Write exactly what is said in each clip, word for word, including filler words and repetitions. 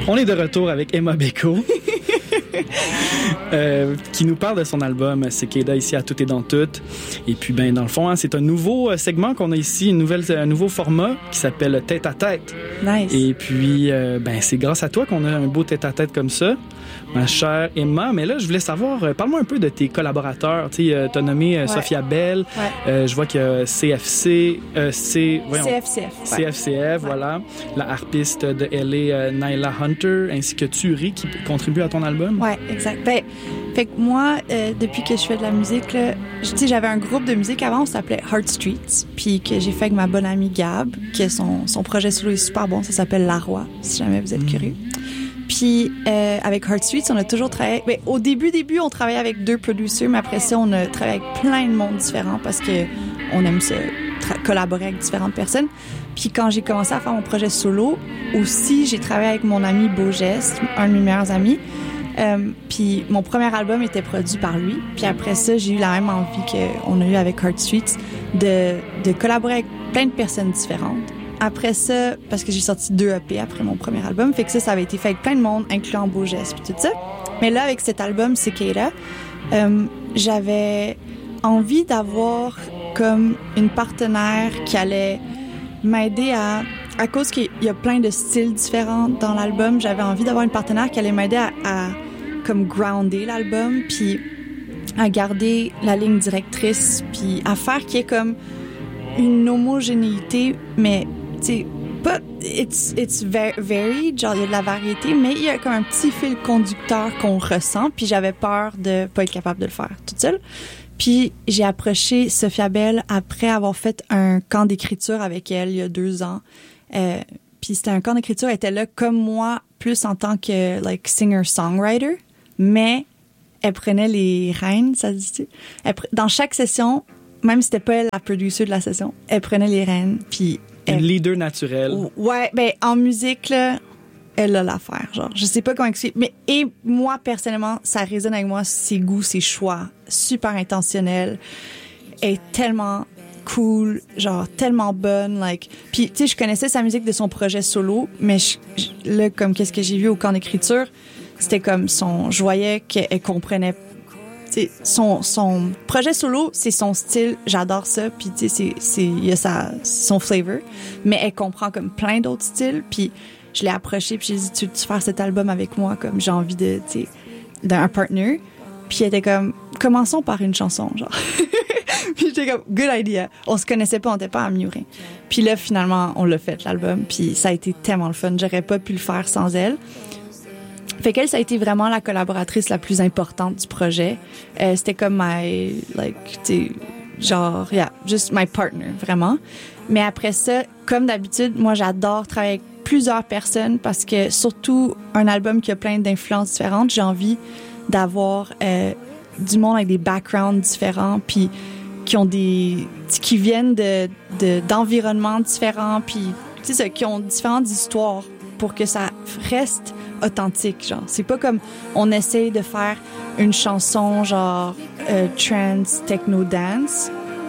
On est de retour avec Emma Beko, euh, qui nous parle de son album Cicada ici à Tout et dans Tout. Et puis, ben, dans le fond, hein, c'est un nouveau euh, segment qu'on a ici, une nouvelle, un nouveau format qui s'appelle Tête à Tête. Nice. Et puis, euh, ben, c'est grâce à toi qu'on a un beau Tête à Tête comme ça, ma chère Emma. Mais là, je voulais savoir, euh, parle-moi un peu de tes collaborateurs. Tu sais, euh, t'as nommé euh, ouais. Sophia Bell. Ouais. Euh, je vois qu'il y a C F C, euh, C, voyons, C F C F. Ouais. C F C F, ouais. Voilà. La harpiste de L A, euh, Nyla Hunter, ainsi que Turi, qui contribue à ton album. Ouais, exact. Ben, fait que moi, euh, depuis que je fais de la musique, là, tu sais, j'avais un groupe de musique avant, on s'appelait Heart Streets, puis que j'ai fait avec ma bonne amie Gab, qui son, son projet solo est super bon, ça s'appelle La Roi, si jamais vous êtes mm. curieux. Puis euh, avec Heart Streets, on a toujours travaillé. Ben, au début, début, on travaillait avec deux producers, mais après ça, on a travaillé avec plein de monde différents parce que on aime ça, tra- collaborer avec différentes personnes. Puis quand j'ai commencé à faire mon projet solo, aussi, j'ai travaillé avec mon ami Beau Geste, un de mes meilleurs amis. Euh, puis mon premier album était produit par lui. Puis après ça, j'ai eu la même envie qu'on a eu avec Heart Streets de, de collaborer avec plein de personnes différentes. Après ça, parce que j'ai sorti deux E P après mon premier album, fait que ça, ça avait été fait avec plein de monde, incluant Beau Geste puis tout ça. Mais là, avec cet album Cicada, euh, j'avais envie d'avoir comme une partenaire qui allait m'aider à... À cause qu'il y a plein de styles différents dans l'album, j'avais envie d'avoir une partenaire qui allait m'aider à, à comme grounder l'album, puis à garder la ligne directrice, puis à faire qu'il y ait comme une homogénéité, mais tu sais, pas it's it's very varied, genre il y a de la variété, mais il y a comme un petit fil conducteur qu'on ressent, puis j'avais peur de pas être capable de le faire toute seule. Puis j'ai approché Sophia Bell après avoir fait un camp d'écriture avec elle il y a deux ans. Euh, puis c'était un camp d'écriture, elle était là comme moi, plus en tant que like singer-songwriter, mais elle prenait les rênes, ça se dit. Elle, dans chaque session, même si c'était pas elle la producer de la session, elle prenait les rênes, puis une leader naturelle. Ouais, ben en musique là, elle a l'affaire, genre. Je sais pas comment expliquer, mais et moi personnellement, ça résonne avec moi, ses goûts, ses choix, super intentionnels, elle est tellement cool, genre tellement bonne, like. Puis tu sais, je connaissais sa musique de son projet solo, mais je, je, là comme qu'est-ce que j'ai vu au camp d'écriture, c'était comme son, je voyais qu'elle comprenait. T'sais, son son projet solo, c'est son style, j'adore ça, puis tu sais c'est c'est il y a sa son flavor, mais elle comprend comme plein d'autres styles, puis je l'ai approchée puis j'ai dit tu veux faire cet album avec moi, comme j'ai envie de tu sais d'un partner, puis elle était comme commençons par une chanson genre. Puis j'étais comme good idea. On se connaissait pas, on était pas amis ou rien. Puis là finalement on l'a fait l'album, puis ça a été tellement le fun, j'aurais pas pu le faire sans elle. Fait qu'elle, ça a été vraiment la collaboratrice la plus importante du projet. Euh, c'était comme my, like, tu sais, genre, yeah, just my partner, vraiment. Mais après ça, comme d'habitude, moi, j'adore travailler avec plusieurs personnes parce que, surtout, un album qui a plein d'influences différentes, j'ai envie d'avoir euh, du monde avec des backgrounds différents, puis qui ont des... qui viennent de, de, d'environnements différents, puis, tu sais, ça, qui ont différentes histoires pour que ça reste authentique, genre. C'est pas comme on essaye de faire une chanson genre euh, trance, techno, dance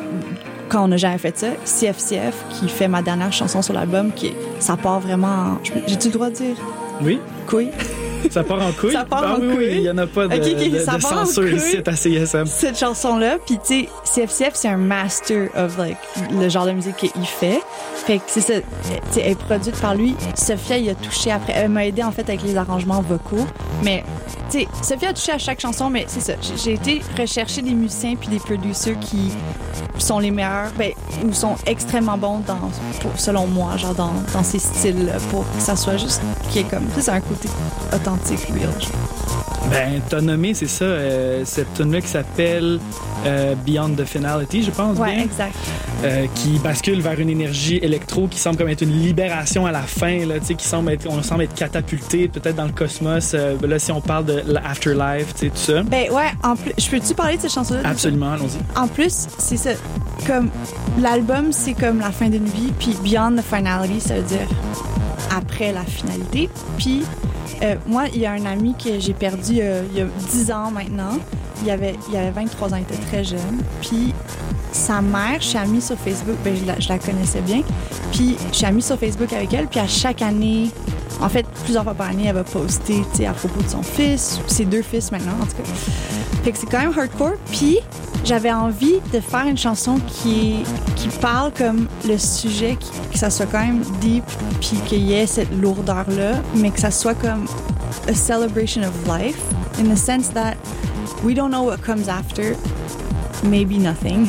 quand on n'a jamais fait ça. C F C F, qui fait ma dernière chanson sur l'album, qui ça part vraiment en... J'ai-tu le droit de dire? Oui. Couille. Ça part en couille? Ça part ah, en oui, couille. Il n'y en a pas de, okay, okay, de, ça de part censure ici à C S M. Cette chanson-là, puis tu sais, C F C F, c'est un master of like le genre de musique qu'il fait. Fait que c'est ça, tu sais, elle est produite par lui. Sophia, il a touché après. Elle m'a aidé en fait avec les arrangements vocaux. Mais tu sais, Sophia a touché à chaque chanson, mais c'est ça. J'ai été rechercher des musiciens puis des producers qui sont les meilleurs, ben, ou sont extrêmement bons dans, pour, selon moi, genre dans, dans ces styles, pour que ça soit juste qui est comme, c'est un côté authentique, real. Genre. Ben, t'as nommé, c'est ça, euh, cette tune-là qui s'appelle euh, Beyond the Finality, je pense. Ouais, bien. exact. Euh, qui bascule vers une énergie électro qui semble comme être une libération à la fin, là, tu sais, qui semble être, on semble être catapulté peut-être dans le cosmos. Euh, là, si on parle de l'afterlife, tu sais, tout ça. Ben ouais, en plus, je peux-tu parler de cette chanson-là? Absolument, allons-y. En plus, c'est ça, comme l'album, c'est comme la fin d'une vie, puis Beyond the Finality, ça veut dire après la finalité. Puis euh, moi, il y a un ami que j'ai perdu euh, il y a dix ans maintenant. Il avait, il avait vingt-trois ans, il était très jeune. Puis sa mère, je suis amie sur Facebook, ben je la, je la connaissais bien. Puis je suis amie sur Facebook avec elle. Puis à chaque année, en fait, plusieurs fois par année, elle va poster, tu sais, à propos de son fils, ses deux fils maintenant, en tout cas. Fait que c'est quand même hardcore. Puis, j'avais envie de faire une chanson qui, qui parle comme le sujet, qui, que ça soit quand même deep, puis qu'il y ait cette lourdeur-là, mais que ça soit comme a celebration of life, in the sense that we don't know what comes after, maybe nothing,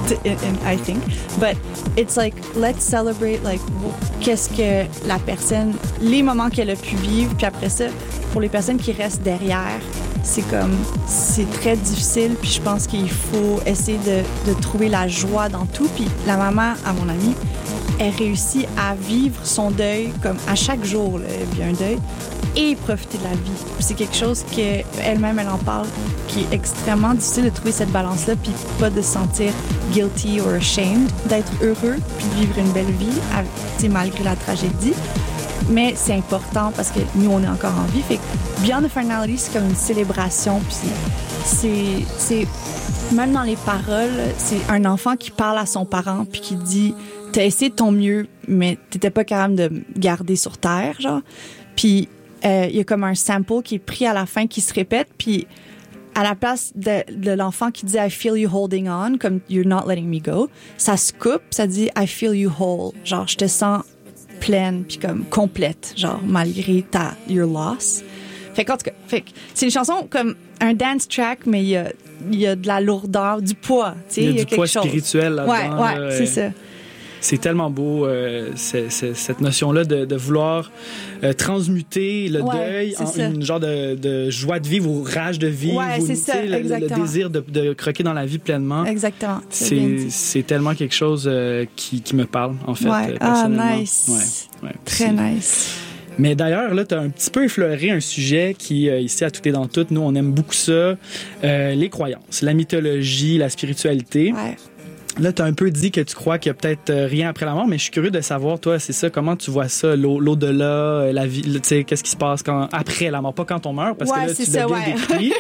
I think, but it's like, let's celebrate, like, qu'est-ce que la personne, les moments qu'elle a pu vivre, puis après ça, pour les personnes qui restent derrière, c'est comme, c'est très difficile, puis je pense qu'il faut essayer de, de trouver la joie dans tout, puis la maman, à mon amie, elle réussit à vivre son deuil, comme à chaque jour, là, elle vit un deuil, et profiter de la vie. C'est quelque chose qu'elle-même, elle en parle, qui est extrêmement difficile de trouver cette balance-là, puis pas de se sentir guilty or ashamed, d'être heureux, puis de vivre une belle vie, avec, malgré la tragédie. Mais c'est important parce que nous, on est encore en vie. Fait que Beyond the Finality, c'est comme une célébration, puis c'est, c'est... Même dans les paroles, c'est un enfant qui parle à son parent, puis qui dit « T'as essayé de ton mieux, mais t'étais pas capable de me garder sur terre, genre. » Puis il euh, y a comme un sample qui est pris à la fin qui se répète, puis à la place de, de l'enfant qui dit « I feel you holding on », comme « You're not letting me go », ça se coupe, ça dit « I feel you whole », genre « Je te sens pleine, puis comme complète, genre malgré ta your loss ». Fait qu'en tout cas, fait que c'est une chanson comme un dance track, mais il y a, y a de la lourdeur, du poids, tu sais, il y a, y a du quelque poids chose. spirituel là-dedans. Ouais, ouais, là, c'est euh... ça. C'est tellement beau, euh, c'est, c'est, cette notion-là de, de vouloir euh, transmuter le ouais, deuil en ça. une genre de, de joie de vivre ou rage de vivre. Ouais, ou, c'est ça, le, le désir de, de croquer dans la vie pleinement. Exactement. C'est, c'est, c'est tellement quelque chose euh, qui, qui me parle, en fait, ouais. euh, personnellement. Ah, nice. Ouais, ouais, très c'est... nice. Mais d'ailleurs, là, tu as un petit peu effleuré un sujet qui, euh, ici, à Tout est dans tout, nous, on aime beaucoup ça, euh, les croyances, la mythologie, la spiritualité. Ouais. Là, tu as un peu dit que tu crois qu'il y a peut-être rien après la mort, mais je suis curieux de savoir, toi, c'est ça, comment tu vois ça, l'au- l'au-delà, la vie, tu sais, qu'est-ce qui se passe quand, après la mort, pas quand on meurt, parce ouais, que là, c'est tu ça, deviens ouais. décrit.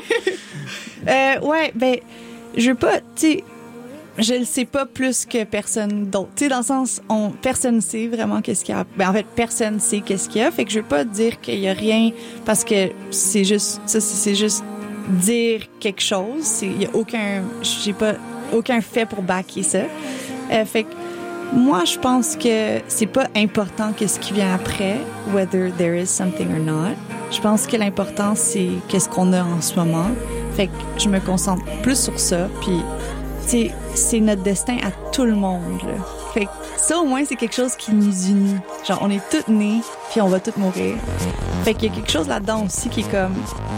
euh, ouais, ben, je veux pas, tu sais, je le sais pas plus que personne d'autre. Tu sais, dans le sens, on, personne sait vraiment qu'est-ce qu'il y a. Ben, en fait, personne sait qu'est-ce qu'il y a, fait que je veux pas dire qu'il y a rien, parce que c'est juste, ça, c'est juste dire quelque chose, c'est, il y a aucun, j'ai pas, aucun fait pour backer ça. Euh, fait que moi, je pense que c'est pas important qu'est-ce qui vient après, whether there is something or not. Je pense que l'important, c'est qu'est-ce qu'on a en ce moment. Fait que je me concentre plus sur ça, puis c'est, c'est notre destin à tout le monde, là. Fait que ça, au moins, c'est quelque chose qui nous unit. Genre, on est toutes nés, puis on va toutes mourir. Fait qu'il y a quelque chose là-dedans aussi qui est comme...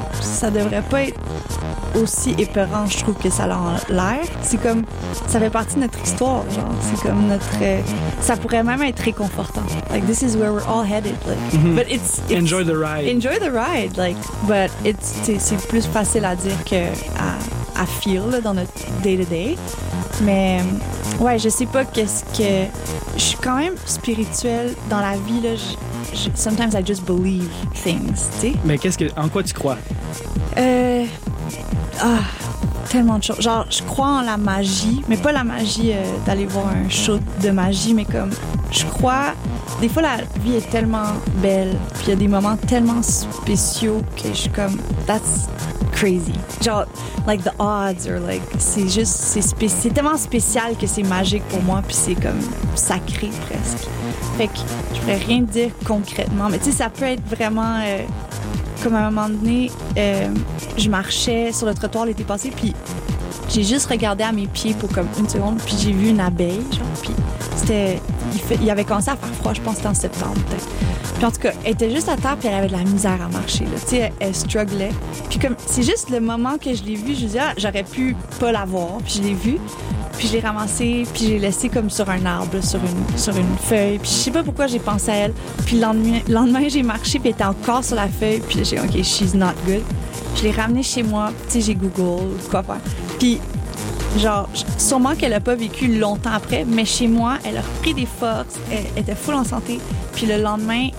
Ça devrait pas être aussi épeurant, je trouve, que ça a l'air. C'est comme... Ça fait partie de notre histoire, genre. C'est comme notre... Euh, ça pourrait même être réconfortant. Like, this is where we're all headed. Like, mm-hmm. But it's, it's... Enjoy the ride. Enjoy the ride, like... But it's, c'est, c'est plus facile à dire que à, à feel, là, dans notre day-to-day. Mais... Ouais, je sais pas qu'est-ce que... Je suis quand même spirituelle dans la vie, là. Je, je, sometimes I just believe things, tu sais. Mais qu'est-ce que... En quoi tu crois? Euh... Ah... Tellement de choses. Genre, je crois en la magie, mais pas la magie euh, d'aller voir un show de magie, mais comme... Je crois... Des fois, la vie est tellement belle, puis il y a des moments tellement spéciaux que je suis comme... That's crazy. Genre, like the odds, or like... C'est juste... C'est, spé- c'est tellement spécial que c'est magique pour moi, puis c'est comme sacré, presque. Fait que je pourrais rien dire concrètement, mais tu sais, ça peut être vraiment... Euh, comme à un moment donné, euh, je marchais sur le trottoir l'été passé, puis j'ai juste regardé à mes pieds pour comme une seconde, puis j'ai vu une abeille, genre, puis c'était... Il, fait, il avait commencé à faire froid, je pense que c'était en septembre, peut-être. Puis en tout cas, elle était juste à terre, puis elle avait de la misère à marcher, là. Tu sais, elle, elle strugglait. Puis comme, c'est juste le moment que je l'ai vue, je me disais, ah, j'aurais pu pas la voir, puis je l'ai vue. Puis je l'ai ramassée, puis je l'ai laissée comme sur un arbre, là, sur, une, sur une feuille. Puis je sais pas pourquoi j'ai pensé à elle. Puis le lendemain, le lendemain j'ai marché, puis elle était encore sur la feuille. Puis j'ai dit, OK, she's not good. Je l'ai ramenée chez moi, tu sais, j'ai Google, quoi faire. Puis, genre, sûrement qu'elle a pas vécu longtemps après, mais chez moi, elle a repris des forces, elle, elle était full en santé. Puis le lendemain,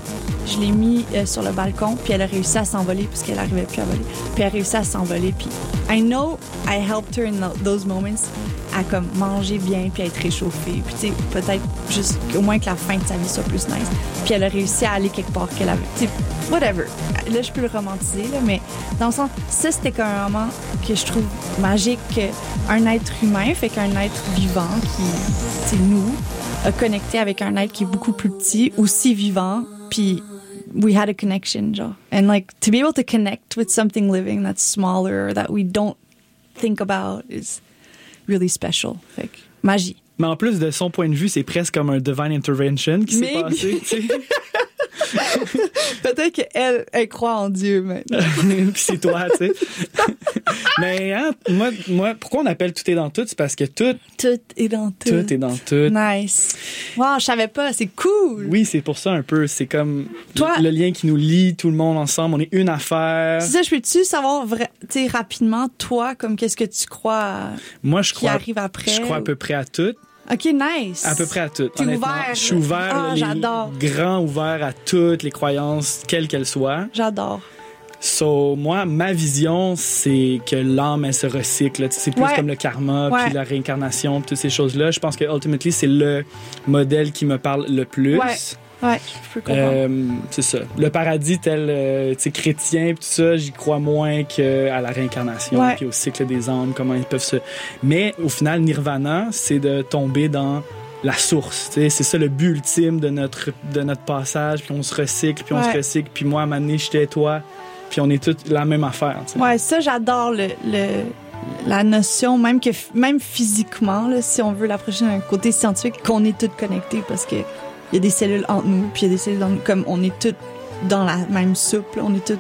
je l'ai mis euh, sur le balcon, puis elle a réussi à s'envoler parce qu'elle n'arrivait plus à voler. Puis elle a réussi à s'envoler, puis I know I helped her in those moments à comme manger bien, puis à être réchauffée, puis tu sais, peut-être juste au moins que la fin de sa vie soit plus nice. Puis elle a réussi à aller quelque part qu'elle avait, tu sais, whatever. Là, je peux le romantiser, là, mais dans le sens, ça, c'était comme un moment que je trouve magique, qu'un être humain, fait qu'un être vivant qui, c'est nous, a connecté avec un être qui est beaucoup plus petit, aussi vivant, puis we had a connection, genre. And like, to be able to connect with something living that's smaller, or that we don't think about is really special. Fait que, magie. Mais en plus, de son point de vue, c'est presque comme un divine intervention qui s'est Maybe. passé, tu sais. Peut-être qu'elle, elle croit en Dieu maintenant. Puis c'est toi, tu sais. Mais hein, moi, moi, pourquoi on appelle Tout est dans tout? C'est parce que tout, Tout est dans tout. tout est dans tout. Nice. Wow, je savais pas, c'est cool. Oui, c'est pour ça un peu. C'est comme Toi- le lien qui nous lie, tout le monde ensemble. On est une affaire. C'est ça, je peux-tu savoir vra- tu sais, rapidement, toi, comme qu'est-ce que tu crois Moi, je qui crois, arrive après? je crois à peu près à tout. OK, nice. À peu près à tout. T'es honnêtement. ouvert. Je suis ouvert, Ah, là, les j'adore. grands ouverts à toutes les croyances, quelles qu'elles soient. J'adore. So, moi, ma vision, c'est que l'âme, elle se recycle. Tu sais, c'est plus Ouais. comme le karma, Ouais. puis la réincarnation, puis toutes ces choses-là. Je pense que, ultimately, c'est le modèle qui me parle le plus. Ouais. Ouais, je peux comprendre. Euh, c'est ça. Le paradis tel euh, tu sais, chrétien puis tout ça, j'y crois moins qu'à la réincarnation Ouais. puis au cycle des âmes, comment ils peuvent se... Mais au final, Nirvana, c'est de tomber dans la source. Tu sais, c'est ça le but ultime de notre, de notre passage, puis on se recycle, puis on Ouais. se recycle, puis moi, à un moment donné, j'étais toi, puis on est tous la même affaire. Tu sais. Ouais, ça, j'adore le, le, la notion, même que même physiquement, là, si on veut l'approcher d'un côté scientifique, qu'on est tous connectés parce que il y a des cellules entre nous, puis il y a des cellules dans nous, comme on est tous dans la même soupe, là, on est tous...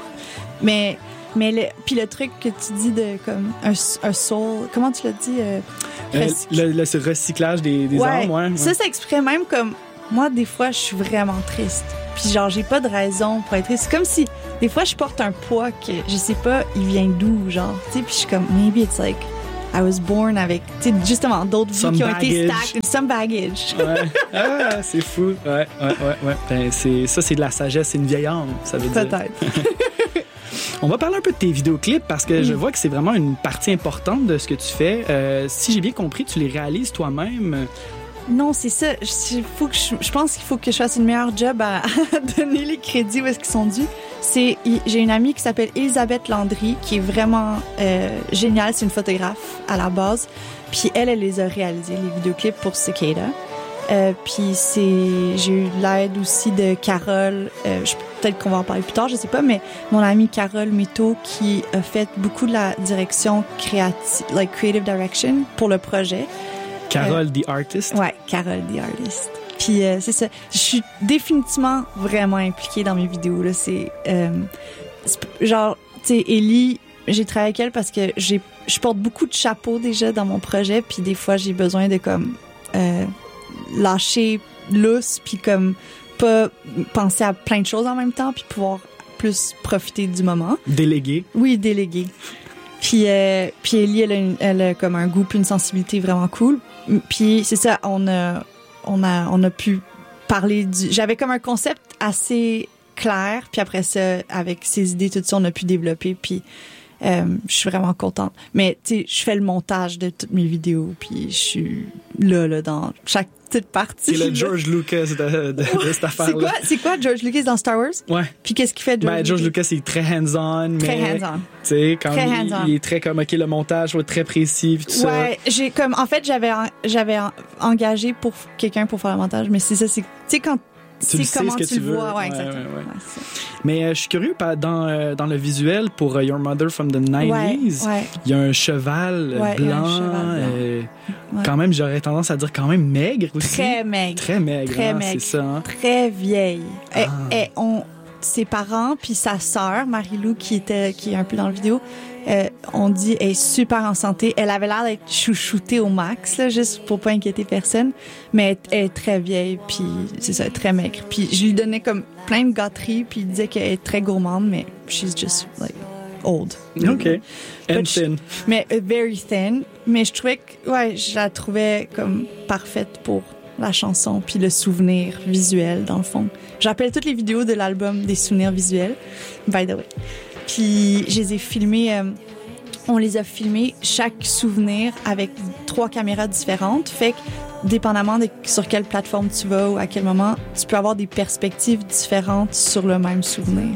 Mais, mais le, puis le truc que tu dis de comme un, un soul, comment tu l'as dit? Euh, Euh, recyc- le, le- ce recyclage des, des ouais. âmes, ouais. ouais. Ça, ça exprime même comme... Moi, des fois, je suis vraiment triste. Puis genre, j'ai pas de raison pour être triste. C'est comme si, des fois, je porte un poids que, je sais pas, il vient d'où, genre. Tu sais, puis je suis comme, maybe it's like... I was born avec, tu sais, justement, d'autres vies Some qui ont été baggage. stacked. Some baggage. Ouais. Ah, c'est fou. Ouais, ouais, ouais, ouais. Ben, c'est, ça, c'est de la sagesse. C'est une vieille âme, ça veut dire. Peut-être. On va parler un peu de tes vidéoclips parce que Oui. je vois que c'est vraiment une partie importante de ce que tu fais. Euh, si j'ai bien compris, tu les réalises toi-même. Non, c'est ça. Je, faut que je, je pense qu'il faut que je fasse une meilleure job à, à donner les crédits où est-ce qu'ils sont dus. C'est, j'ai une amie qui s'appelle Elisabeth Landry, qui est vraiment euh, géniale. C'est une photographe à la base. Puis elle, elle les a réalisés, les vidéoclips pour Cicada. Euh, puis c'est, j'ai eu l'aide aussi de Carole. Euh, je, peut-être qu'on va en parler plus tard, je sais pas, mais mon amie Carole Mito qui a fait beaucoup de la direction créative, like creative direction pour le projet. Carole, the artist. Ouais, Carole the Artist. Puis euh, c'est ça. Je suis définitivement vraiment impliquée dans mes vidéos. Là. C'est, euh, c'est genre, tu sais, Ellie, j'ai travaillé avec elle parce que j'ai, je porte beaucoup de chapeaux déjà dans mon projet. Puis des fois, j'ai besoin de comme euh, lâcher lousse, puis comme pas penser à plein de choses en même temps, puis pouvoir plus profiter du moment. Délégué. Oui, délégué. Puis, euh, puis Ellie, elle a, une, elle a comme un goût puis une sensibilité vraiment cool. Puis c'est ça, on a, on a, on a pu parler du... J'avais comme un concept assez clair, puis après ça, avec ses idées, tout ça, on a pu développer, puis euh, je suis vraiment contente. Mais tu sais, je fais le montage de toutes mes vidéos, puis je suis là, là, dans chaque petite partie. C'est le là. George Lucas de, de, de cette C'est affaire-là. quoi, c'est quoi George Lucas dans Star Wars? Ouais. Puis qu'est-ce qu'il fait, George, Ben, George Lucas, il est très hands-on. Très mais, hands-on. Tu sais, quand Très il, hands-on. il est très comme, OK, le montage va être très précis, puis tout ça. Ouais, j'ai comme en fait j'avais en- j'avais en- engagé pour quelqu'un pour faire le montage, mais c'est ça, c'est tu sais quand Tu le c'est sais comment ce que tu, tu le veux. vois, ouais, Ouais, exactement. ouais, ouais. Ouais, c'est ça. Mais euh, je suis curieux, par- dans, euh, dans le visuel pour euh, Your Mother from the nineties, Ouais, ouais. il y a un cheval euh, Ouais, il y a un blanc, cheval blanc. euh, Ouais. quand même, j'aurais tendance à dire quand même maigre aussi. Très maigre, Très maigre, Très hein, maigre. c'est ça. Hein? très vieille. Et, Ah. et on ses parents puis sa sœur Marie-Lou qui était qui est un peu dans la vidéo, euh, on dit elle est super en santé. Elle avait l'air d'être chouchoutée au max là, juste pour pas inquiéter personne, mais elle, elle est très vieille puis c'est ça, elle est très maigre. Puis je lui donnais comme plein de gâteries puis il disait qu'elle est très gourmande, mais she's just like old. OK. And But thin. Mais uh, very thin. Mais je trouvais que, ouais, je la trouvais comme parfaite pour la chanson, puis le souvenir visuel, dans le fond. J'appelle toutes les vidéos de l'album des souvenirs visuels, by the way. Puis je les ai filmés, euh, on les a filmés chaque souvenir avec trois caméras différentes. Fait que, dépendamment de sur quelle plateforme tu vas ou à quel moment, tu peux avoir des perspectives différentes sur le même souvenir.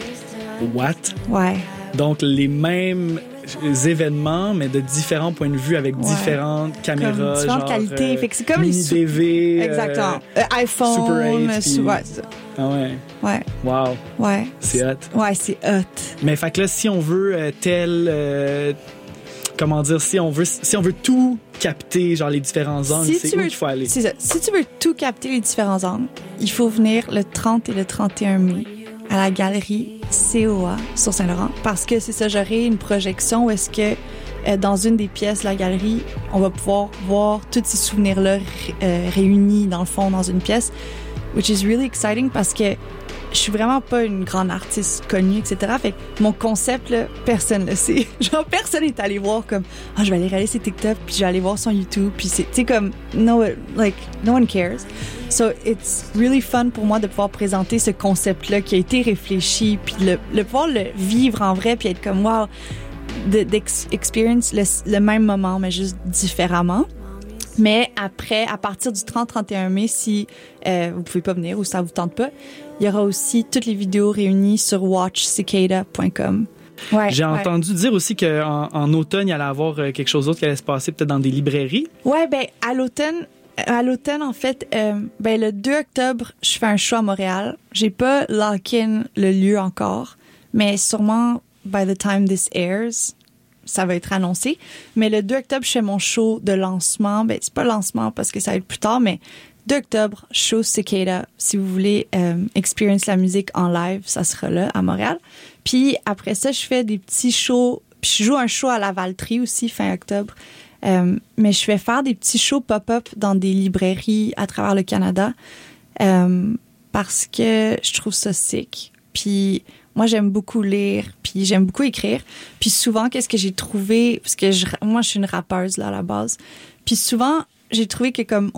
What? Ouais. Donc, les mêmes événements, mais de différents points de vue avec ouais. différentes caméras. Comme différentes genre, qualités. Euh, fait que c'est comme mini les sou- D V. Exactement. Euh, iPhone. Super eight. Puis... Ouais, c'est ça. Ah ouais. Ouais. Wow. Ouais. C'est hot. Ouais, c'est hot. Mais fait que là, si on veut euh, tel... Euh, comment dire, si on veut si on veut tout capter, genre les différents angles, si c'est où veux, qu'il faut aller? C'est ça. Si tu veux tout capter les différents angles, il faut venir le trente et le trente et un mai à la galerie C O A sur Saint-Laurent, parce que c'est ça, j'aurai une projection où est-ce que euh, dans une des pièces de la galerie, on va pouvoir voir tous ces souvenirs-là ré- euh, réunis dans le fond dans une pièce, which is really exciting parce que je suis vraiment pas une grande artiste connue, et cetera. Fait que mon concept, là, personne le sait. Genre, personne est allé voir comme, ah, oh, je vais aller regarder ses TikTok, puis je vais aller voir son YouTube, puis c'est, tu sais, comme, no, like, no one cares. So, it's really fun pour moi de pouvoir présenter ce concept-là qui a été réfléchi, puis le, le pouvoir le vivre en vrai, puis être comme, wow, d'experience le, le même moment, mais juste différemment. Mais après, à partir du trente trente et un mai, si euh, vous pouvez pas venir ou ça vous tente pas, il y aura aussi toutes les vidéos réunies sur watch cicada point com. Ouais, J'ai ouais. entendu dire aussi qu'en en automne, il y allait avoir quelque chose d'autre qui allait se passer peut-être dans des librairies. Ouais, ben à l'automne, à l'automne en fait, euh, ben le deux octobre, je fais un show à Montréal. J'ai pas lock-in le lieu encore, mais sûrement by the time this airs, ça va être annoncé. Mais le deux octobre, je fais mon show de lancement. Ben, c'est pas lancement parce que ça va être plus tard, mais deux octobre, show Cicada. Si vous voulez euh, experience la musique en live, ça sera là, à Montréal. Puis après ça, je fais des petits shows. Puis je joue un show à la Valtrie aussi, fin octobre. Euh, mais je vais faire des petits shows pop-up dans des librairies à travers le Canada euh, parce que je trouve ça sick. Puis moi, j'aime beaucoup lire, puis j'aime beaucoup écrire. Puis souvent, qu'est-ce que j'ai trouvé... Parce que je, moi, je suis une rappeuse, là, à la base. Puis souvent, j'ai trouvé que comme